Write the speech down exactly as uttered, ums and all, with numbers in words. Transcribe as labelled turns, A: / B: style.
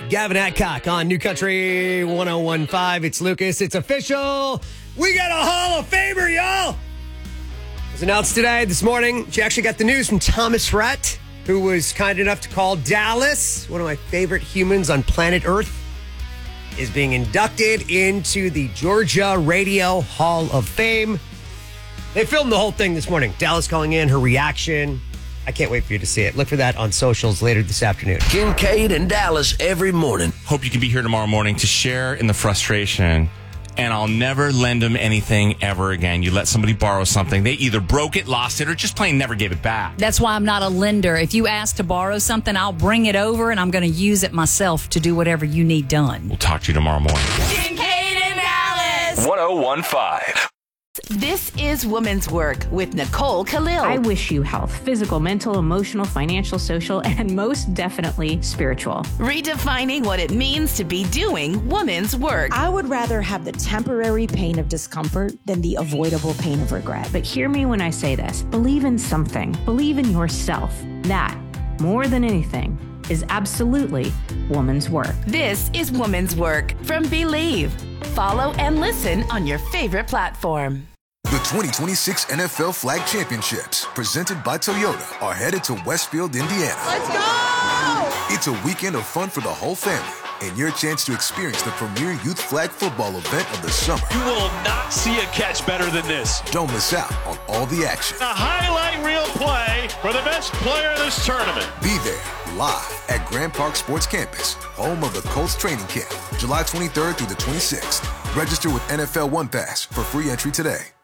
A: Gavin Adcock on New Country one oh one point five. It's Lucas. It's official. We got a Hall of Famer, y'all. It was announced today, this morning. She actually got the news from Thomas Rhett, who was kind enough to call Dallas, one of my favorite humans on planet Earth, is being inducted into the Georgia Radio Hall of Fame. They filmed the whole thing this morning. Dallas calling in, her reaction. I can't wait for you to see it. Look for that on socials later this afternoon.
B: Kincaid and Dallas every morning.
C: Hope you can be here tomorrow morning to share in the frustration. And I'll never lend them anything ever again. You let somebody borrow something. They either broke it, lost it, or just plain never gave it back.
D: That's why I'm not a lender. If you ask to borrow something, I'll bring it over and I'm going to use it myself to do whatever you need done.
C: We'll talk to you tomorrow morning.
E: Kincaid and Dallas.
B: one oh one point five.
E: This is Woman's Work with Nicole Khalil.
F: I wish you health, physical, mental, emotional, financial, social, and most definitely spiritual.
E: Redefining what it means to be doing woman's work.
G: I would rather have the temporary pain of discomfort than the avoidable pain of regret.
F: But hear me when I say this. Believe in something. Believe in yourself. That, more than anything, is absolutely woman's work.
E: This is Woman's Work from Believe. Follow and listen on your favorite platform.
H: The twenty twenty-six N F L Flag Championships, presented by Toyota, are headed to Westfield, Indiana.
I: Let's go!
H: It's a weekend of fun for the whole family and your chance to experience the premier youth flag football event of the summer.
J: You will not see a catch better than this.
H: Don't miss out on all the action.
J: A highlight reel play for the best player in this tournament.
H: Be there live at Grand Park Sports Campus, home of the Colts training camp, July twenty-third through the twenty-sixth. Register with N F L One Pass for free entry today.